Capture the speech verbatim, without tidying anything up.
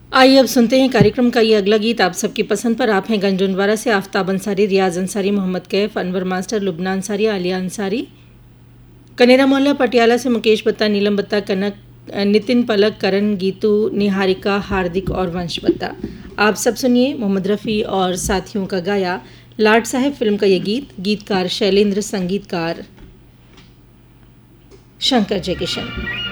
आइए अब सुनते हैं कार्यक्रम का ये अगला गीत आप सबकी पसंद पर। आप हैं गंजोनवारा से आफ्ताब अंसारी, रियाज अंसारी, मोहम्मद कैफ, अनवर मास्टर, लुबना अंसारी, आलिया अंसारी, कनेरा मोहल्ला पटियाला से मुकेश बत्ता, नीलम बत्ता, कनक, नितिन पलक, करण, गीतू, निहारिका, हार्दिक और वंश बत्ता। आप सब सुनिए मोहम्मद रफ़ी और साथियों का गाया लाट साहब फिल्म का ये गीत। गीतकार शैलेंद्र, संगीतकार शंकर जयकिशन।